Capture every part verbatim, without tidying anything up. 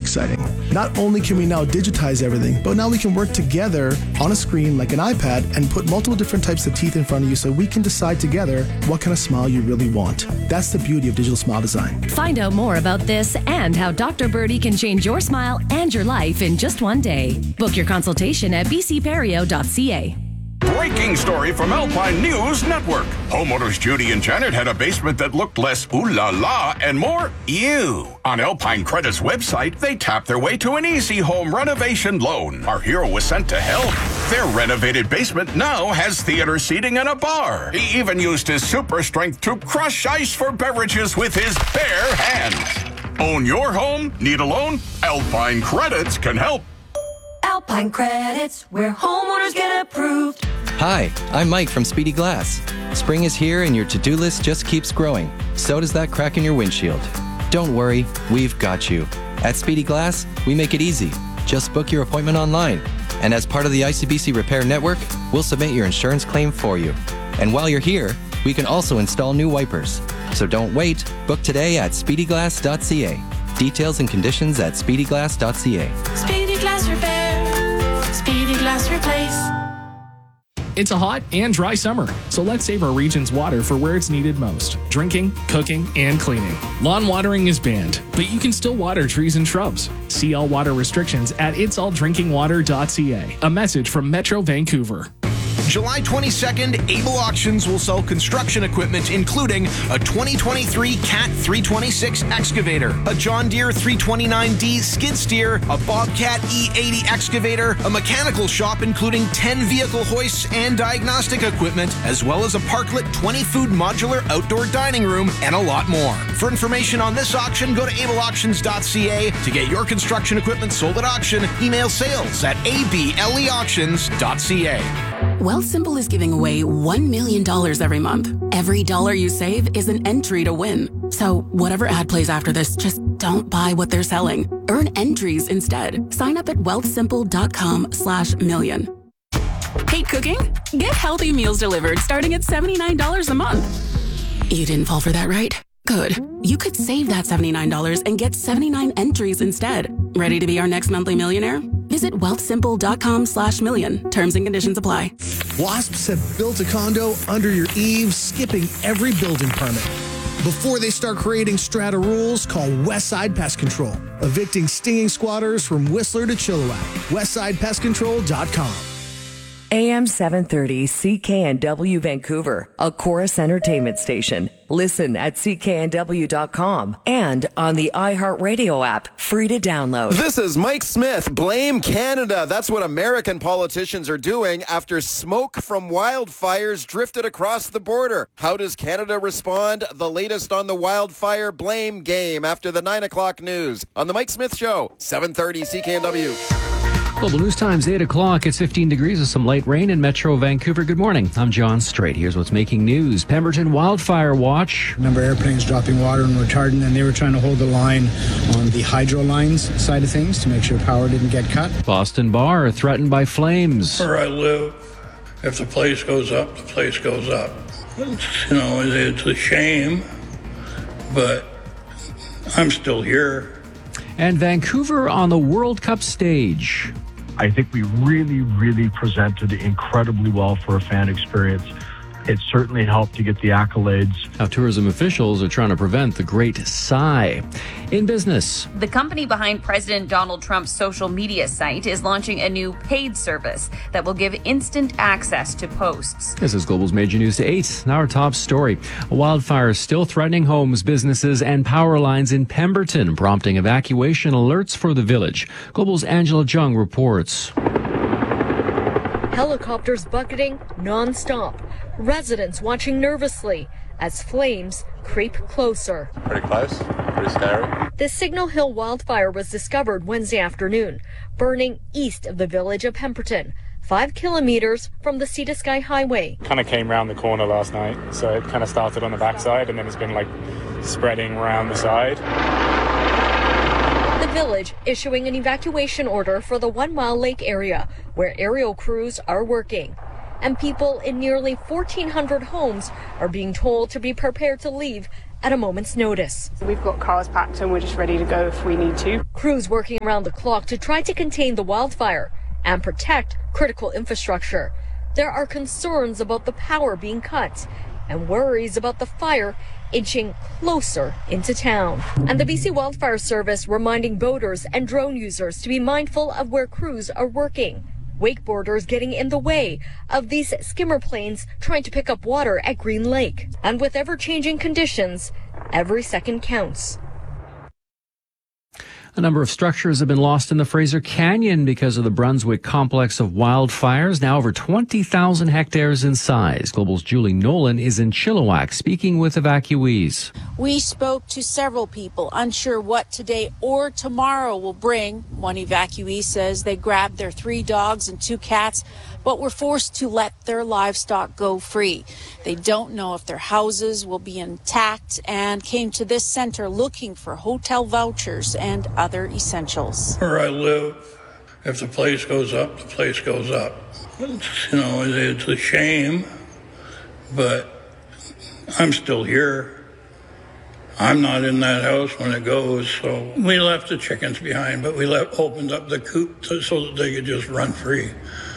exciting. Not only can we now digitize everything, but now we can work together on a screen like an iPad and put multiple different types of teeth in front of you so we can decide together what kind of smile you really want. That's the beauty of digital smile design. Find out more about this and how Doctor Birdie can change your smile and your life in just one day. Book your consultation at b c perio dot c a. Breaking story from Alpine News Network. Homeowners Judy and Janet had a basement that looked less ooh la la and more ew. On Alpine Credit's website, they tapped their way to an easy home renovation loan. Our hero was sent to help. Their renovated basement now has theater seating and a bar. He even used his super strength to crush ice for beverages with his bare hands. Own your home? Need a loan? Alpine Credits can help. Alpine Credits, where homeowners get approved. Hi, I'm Mike from Speedy Glass. Spring is here and your to-do list just keeps growing. So does that crack in your windshield. Don't worry, we've got you. At Speedy Glass, we make it easy. Just book your appointment online. And as part of the I C B C Repair Network, we'll submit your insurance claim for you. And while you're here, we can also install new wipers. So don't wait. Book today at speedy glass dot c a. Details and conditions at speedy glass dot c a. Speedy Glass Repair. Speedy Glass Replace. It's a hot and dry summer, so let's save our region's water for where it's needed most: drinking, cooking, and cleaning. Lawn watering is banned, but you can still water trees and shrubs. See all water restrictions at its all drinking water dot c a. A message from Metro Vancouver. July twenty-second, Able Auctions will sell construction equipment including a twenty twenty-three Cat three twenty-six excavator, a John Deere three twenty-nine D skid steer, a Bobcat E eighty excavator, a mechanical shop including ten vehicle hoists and diagnostic equipment, as well as a Parklet twenty food modular outdoor dining room, and a lot more. For information on this auction, go to able auctions dot c a. To get your construction equipment sold at auction, email sales at a b l e auctions dot c a. Wealthsimple is giving away one million dollars every month. Every dollar you save is an entry to win. So whatever ad plays after this, just don't buy what they're selling. Earn entries instead. Sign up at wealthsimple dot com slash million. Hate cooking? Get healthy meals delivered starting at seventy-nine dollars a month. You didn't fall for that, right? Good. You could save that seventy-nine dollars and get seventy-nine entries instead. Ready to be our next monthly millionaire? Visit wealthsimple dot com slash million. Terms and conditions apply. Wasps have built a condo under your eaves, skipping every building permit. Before they start creating strata rules, call Westside Pest Control, evicting stinging squatters from Whistler to Chilliwack. westside pest control dot com. A M seven thirty C K N W Vancouver, a Chorus Entertainment station. Listen at c k n w dot com and on the iHeartRadio app, free to download. This is Mike Smith. Blame Canada. That's what American politicians are doing after smoke from wildfires drifted across the border. How does Canada respond? The latest on the wildfire blame game after the nine o'clock news on the Mike Smith Show, seven thirty C K N W. Global News Times, eight o'clock. It's fifteen degrees with some light rain in Metro Vancouver. Good morning. I'm John Strait. Here's what's making news. Pemberton wildfire watch. A number of airplanes dropping water and retardant, and they were trying to hold the line on the hydro lines side of things to make sure power didn't get cut. Boston Bar threatened by flames. Where I live, if the place goes up, the place goes up. It's, you know, it's a shame, but I'm still here. And Vancouver on the World Cup stage. I think we really, really presented incredibly well for a fan experience. It certainly helped to get the accolades. How tourism officials are trying to prevent the great sigh. In business, the company behind President Donald Trump's social media site is launching a new paid service that will give instant access to posts. This is Global's Major News to eight. Now our top story. A wildfire still threatening homes, businesses, and power lines in Pemberton, prompting evacuation alerts for the village. Global's Angela Jung reports. Helicopters bucketing non-stop. Residents watching nervously as flames creep closer. Pretty close, pretty scary. The Signal Hill wildfire was discovered Wednesday afternoon, burning east of the village of Pemberton, five kilometers from the Sea to Sky Highway. Kind of came around the corner last night, so it kind of started on the backside and then it's been like spreading around the side. The village issuing an evacuation order for the One Mile Lake area, where aerial crews are working. And people in nearly fourteen hundred homes are being told to be prepared to leave at a moment's notice. We've got cars packed and we're just ready to go if we need to. Crews working around the clock to try to contain the wildfire and protect critical infrastructure. There are concerns about the power being cut and worries about the fire inching closer into town. And the B C Wildfire Service reminding boaters and drone users to be mindful of where crews are working. Wakeboarders getting in the way of these skimmer planes trying to pick up water at Green Lake. And with ever-changing conditions, every second counts. A number of structures have been lost in the Fraser Canyon because of the Brunswick complex of wildfires, now over twenty thousand hectares in size. Global's Julie Nolan is in Chilliwack speaking with evacuees. We spoke to several people unsure what today or tomorrow will bring. One evacuee says they grabbed their three dogs and two cats, but were forced to let their livestock go free. They don't know if their houses will be intact and came to this center looking for hotel vouchers and other essentials. Where I live, if the place goes up, the place goes up. It's, you know, it's a shame, but I'm still here. I'm not in that house when it goes, so we left the chickens behind, but we left, opened up the coop to, so that they could just run free.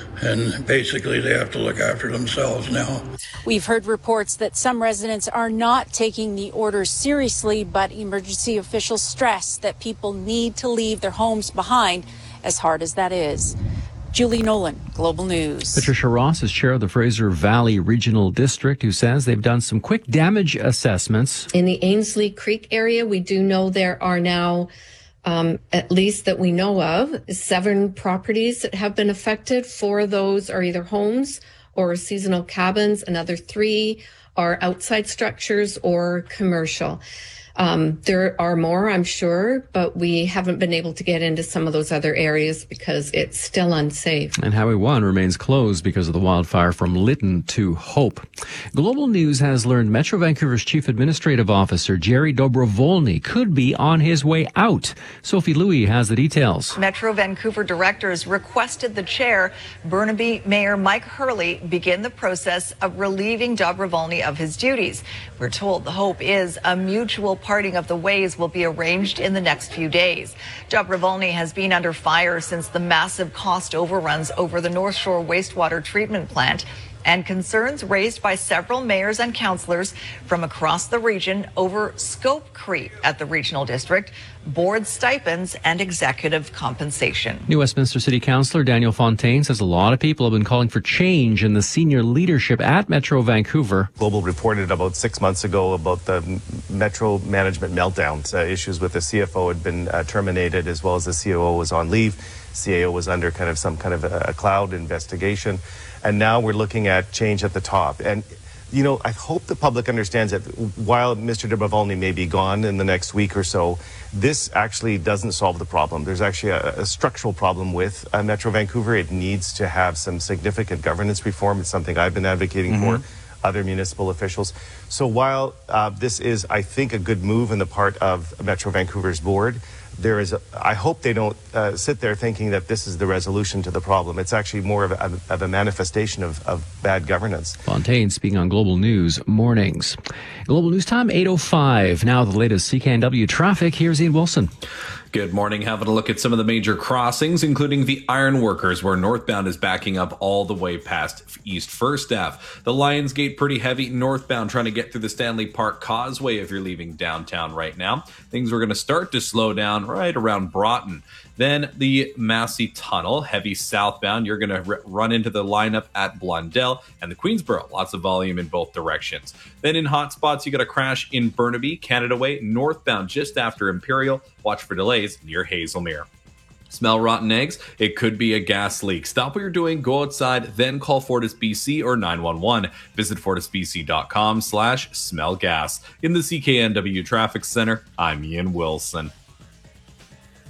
And basically they have to look after themselves now. We've heard reports that some residents are not taking the orders seriously, but emergency officials stress that people need to leave their homes behind, as hard as that is. Julie Nolan, Global News. Patricia Ross is chair of the Fraser Valley Regional District, who says they've done some quick damage assessments. In the Ainslie Creek area, we do know there are now Um, at least that we know of, seven properties that have been affected. Four of those are either homes or seasonal cabins. Another three are outside structures or commercial. Um, there are more, I'm sure, but we haven't been able to get into some of those other areas because it's still unsafe. And Highway one remains closed because of the wildfire from Lytton to Hope. Global News has learned Metro Vancouver's Chief Administrative Officer, Jerry Dobrovolny, could be on his way out. Sophie Louis has the details. Metro Vancouver directors requested the chair, Burnaby Mayor Mike Hurley, begin the process of relieving Dobrovolny of his duties. We're told the hope is a mutual parting of the ways will be arranged in the next few days. Dobrovolny has been under fire since the massive cost overruns over the North Shore wastewater treatment plant and concerns raised by several mayors and councillors from across the region over scope creep at the regional district, board stipends, and executive compensation. New Westminster City Councillor Daniel Fontaine says a lot of people have been calling for change in the senior leadership at Metro Vancouver. Global reported about six months ago about the Metro management meltdowns. Uh, issues with the C F O had been uh, terminated, as well as the C O O was on leave. C A O was under kind of some kind of a, a cloud investigation. And now we're looking at change at the top. And, you know, I hope the public understands that while Mister Dobrovolny may be gone in the next week or so, this actually doesn't solve the problem. There's actually a, a structural problem with uh, Metro Vancouver. It needs to have some significant governance reform. It's something I've been advocating mm-hmm. for, other municipal officials. So while uh, this is, I think, a good move on the part of Metro Vancouver's board, there is, a, I hope they don't uh, sit there thinking that this is the resolution to the problem. It's actually more of a, of a manifestation of, of bad governance. Fontaine speaking on Global News Mornings. Global News Time, eight oh five. Now the latest C K N W traffic. Here's Ian Wilson. Good morning. Having a look at some of the major crossings, including the Ironworkers, where northbound is backing up all the way past East First Ave. The Lions Gate pretty heavy northbound, trying to get through the Stanley Park Causeway if you're leaving downtown right now. Things are going to start to slow down right around Broughton. Then the Massey Tunnel, heavy southbound. You're going to r- run into the lineup at Blundell and the Queensboro. Lots of volume in both directions. Then in hot spots, you got a crash in Burnaby, Canada Way, northbound just after Imperial. Watch for delays near Hazelmere. Smell rotten eggs? It could be a gas leak. Stop what you're doing, go outside, then call FortisBC or nine one one. Visit fortisbc.com slash smell gas. In the C K N W Traffic Center, I'm Ian Wilson.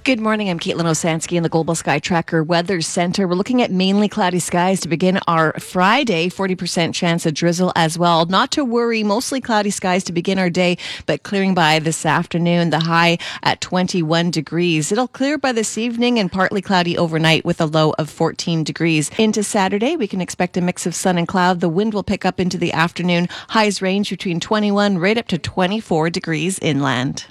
Good morning. I'm Caitlin Osansky in the Global Sky Tracker Weather Center. We're looking at mainly cloudy skies to begin our Friday. forty percent chance of drizzle as well. Not to worry, mostly cloudy skies to begin our day, but clearing by this afternoon. The high at twenty-one degrees. It'll clear by this evening and partly cloudy overnight with a low of fourteen degrees. Into Saturday, we can expect a mix of sun and cloud. The wind will pick up into the afternoon. Highs range between twenty-one right up to twenty-four degrees inland.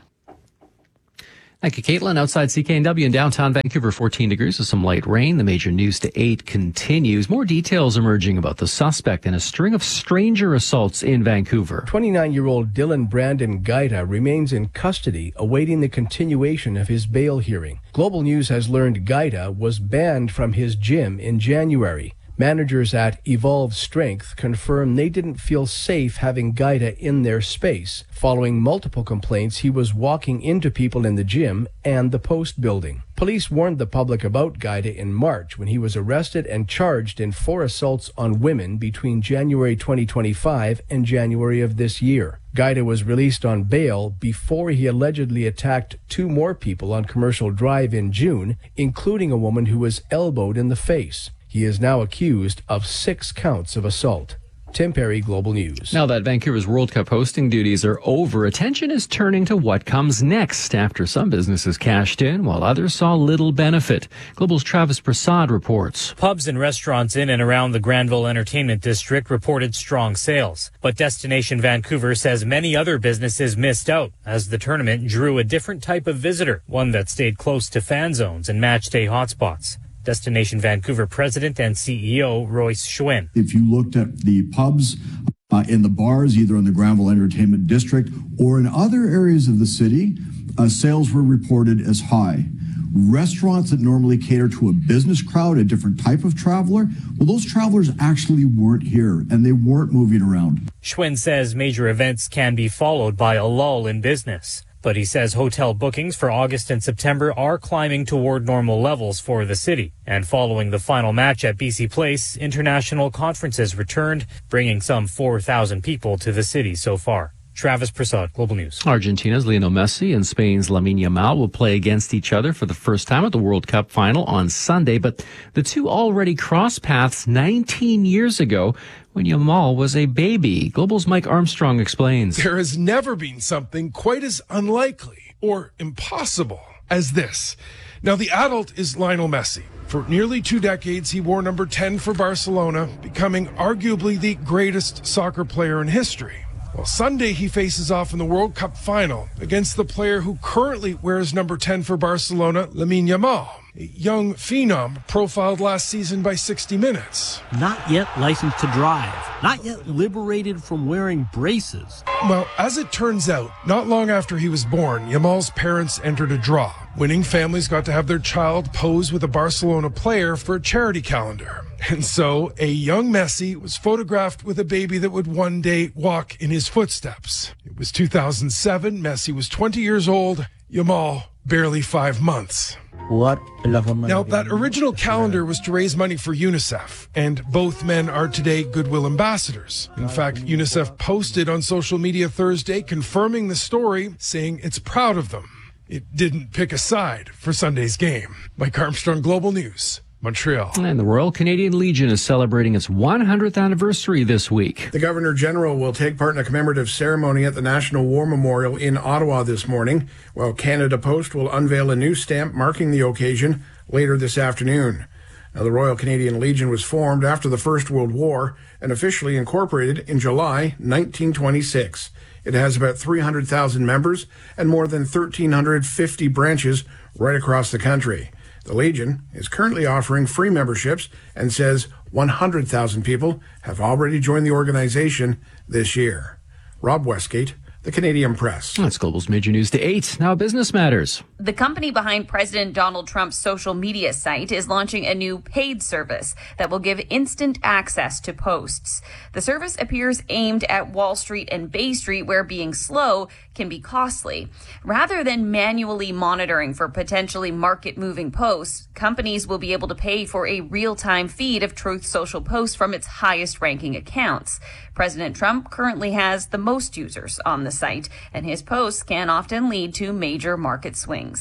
Thank you, Caitlin. Outside C K N W in downtown Vancouver, fourteen degrees with some light rain. The major news to eight continues. More details emerging about the suspect in a string of stranger assaults in Vancouver. twenty-nine-year-old Dylan Brandon Gaida remains in custody, awaiting the continuation of his bail hearing. Global News has learned Gaida was banned from his gym in January. Managers at Evolve Strength confirm they didn't feel safe having Gaida in their space, following multiple complaints he was walking into people in the gym and the Post building. Police warned the public about Gaida in March when he was arrested and charged in four assaults on women between January twenty twenty-five and January of this year. Gaida was released on bail before he allegedly attacked two more people on Commercial Drive in June, including a woman who was elbowed in the face. He is now accused of six counts of assault. Tim Perry, Global News. Now that Vancouver's World Cup hosting duties are over, attention is turning to what comes next after some businesses cashed in while others saw little benefit. Global's Travis Prasad reports. Pubs and restaurants in and around the Granville Entertainment District reported strong sales. But Destination Vancouver says many other businesses missed out as the tournament drew a different type of visitor, one that stayed close to fan zones and match day hotspots. Destination Vancouver President and C E O Royce Schwinn. If you looked at the pubs uh, and the bars, either in the Granville Entertainment District or in other areas of the city, uh, sales were reported as high. Restaurants that normally cater to a business crowd, a different type of traveler, well, those travelers actually weren't here and they weren't moving around. Schwinn says major events can be followed by a lull in business. But he says hotel bookings for August and September are climbing toward normal levels for the city. And following the final match at B C Place, international conferences returned, bringing some four thousand people to the city so far. Travis Prasad, Global News. Argentina's Lionel Messi and Spain's Lamine Yamal will play against each other for the first time at the World Cup final on Sunday, but the two already crossed paths nineteen years ago when Yamal was a baby. Global's Mike Armstrong explains. There has never been something quite as unlikely or impossible as this. Now, the adult is Lionel Messi. For nearly two decades, he wore number ten for Barcelona, becoming arguably the greatest soccer player in history. Well, Sunday he faces off in the World Cup final against the player who currently wears number ten for Barcelona, Lamine Yamal, a young phenom profiled last season by sixty minutes. Not yet licensed to drive, not yet liberated from wearing braces. Well, as it turns out, not long after he was born, Yamal's parents entered a draw. Winning families got to have their child pose with a Barcelona player for a charity calendar. And so, a young Messi was photographed with a baby that would one day walk in his footsteps. It was two thousand seven, Messi was twenty years old, Yamal barely five months. What? Now, that original calendar was to raise money for UNICEF, and both men are today Goodwill ambassadors. In fact, UNICEF posted on social media Thursday confirming the story, saying it's proud of them. It didn't pick a side for Sunday's game. Mike Armstrong, Global News, Montreal. And the Royal Canadian Legion is celebrating its one hundredth anniversary this week. The Governor General will take part in a commemorative ceremony at the National War Memorial in Ottawa this morning, while Canada Post will unveil a new stamp marking the occasion later this afternoon. Now, the Royal Canadian Legion was formed after the First World War and officially incorporated in July nineteen twenty-six. It has about three hundred thousand members and more than one thousand three hundred fifty branches right across the country. The Legion is currently offering free memberships and says one hundred thousand people have already joined the organization this year. Rob Westgate, The Canadian Press. That's Global's major news to eight. Now Business Matters. The company behind President Donald Trump's social media site is launching a new paid service that will give instant access to posts. The service appears aimed at Wall Street and Bay Street, where being slow can be costly. Rather than manually monitoring for potentially market-moving posts, companies will be able to pay for a real-time feed of Truth Social posts from its highest-ranking accounts. President Trump currently has the most users on the site, and his posts can often lead to major market swings.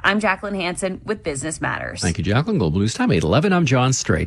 I'm Jacqueline Hansen with Business Matters. Thank you, Jacqueline. Global News Time, eight eleven. I'm John Strait.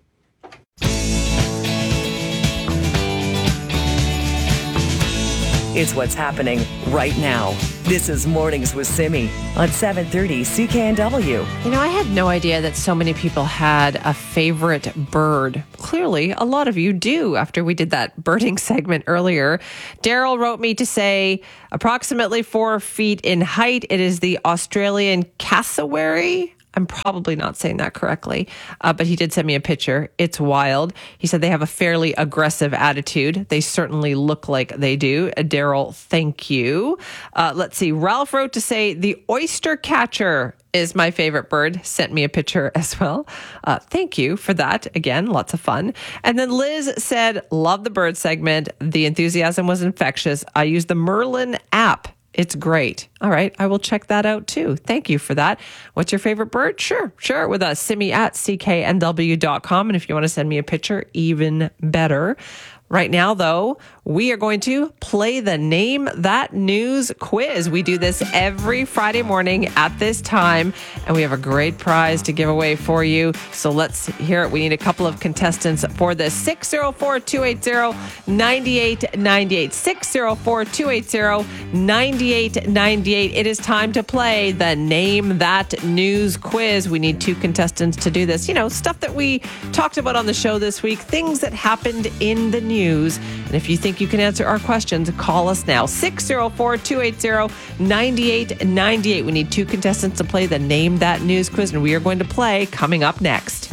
It's what's happening right now. This is Mornings with Simi on seven thirty C K N W. You know, I had no idea that so many people had a favorite bird. Clearly, a lot of you do after we did that birding segment earlier. Daryl wrote me to say approximately four feet in height. It is the Australian cassowary. I'm probably not saying that correctly, uh, but he did send me a picture. It's wild. He said they have a fairly aggressive attitude. They certainly look like they do. Uh, Daryl, thank you. Uh, let's see. Ralph wrote to say the oyster catcher is my favorite bird. Sent me a picture as well. Uh, thank you for that. Again, lots of fun. And then Liz said, love the bird segment. The enthusiasm was infectious. I use the Merlin app. It's great. All right. I will check that out too. Thank you for that. What's your favorite bird? Sure. Share it with us. Simi at C K N W dot com. And if you want to send me a picture, even better. Right now, though, we are going to play the Name That News quiz. We do this every Friday morning at this time, and we have a great prize to give away for you. So let's hear it. We need a couple of contestants for this. six oh four, two eight zero, nine eight nine eight. six oh four, two eight zero, nine eight nine eight. It is time to play the Name That News quiz. We need two contestants to do this. You know, stuff that we talked about on the show this week, things that happened in the news. And if you think you can answer our questions, call us now. six oh four, two eight zero, nine eight nine eight. We need two contestants to play the Name That News quiz, and we are going to play coming up next.